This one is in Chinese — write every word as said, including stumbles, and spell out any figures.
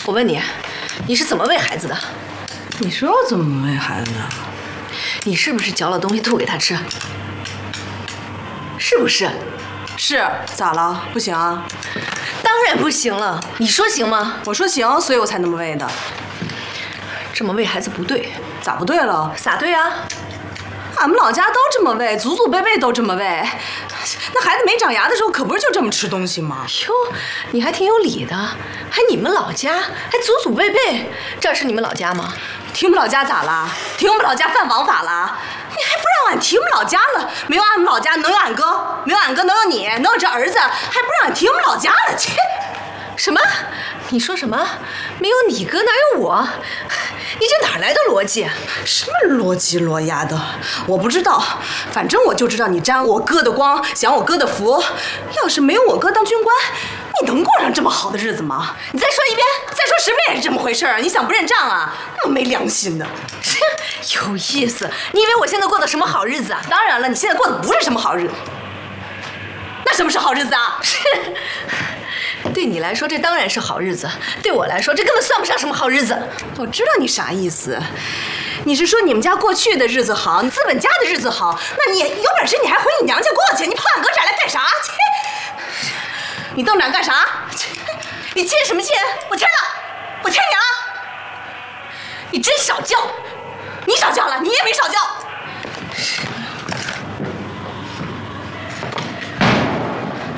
我问你，你是怎么喂孩子的？ 你说我怎么喂孩子的？ 你是不是嚼了东西吐给他吃？是不是？ 是，咋了？不行啊？ 当然不行了。你说行吗？ 我说行，所以我才那么喂的。 这么喂孩子不对。 咋不对了？ 咋对啊？ 俺们老家都这么喂，祖祖辈辈都这么喂。那孩子没长牙的时候，可不是就这么吃东西吗？ 哟，你还挺有理的，还你们老家，还祖祖辈辈，这是你们老家吗？ 提我们老家咋了？提我们老家犯王法了？你还不让俺提我们老家了？没有俺们老家能有俺哥，没有俺哥能有你，能有这儿子，还不让俺提我们老家了？切！ 什么？你说什么？没有你哥哪有我？你这哪来的逻辑？ 什么逻辑罗压的？我不知道，反正我就知道你沾我哥的光，享我哥的福。要是没有我哥当军官，你能过上这么好的日子吗？你再说一遍，再说十遍也是这么回事儿。你想不认账啊？那么没良心的！ 有意思，你以为我现在过的什么好日子啊？ 当然了，你现在过的不是什么好日子。那什么是好日子啊？ 对你来说，这当然是好日子；对我来说，这根本算不上什么好日子。 我知道你啥意思，你是说你们家过去的日子好，资本家的日子好？那你有本事你还回你娘家过去，你跑俺哥这儿来干啥？你瞪着俺干啥？ 你欠什么欠？ 我欠了，我欠你了。 你真少叫！ 你少叫了，你也没少叫。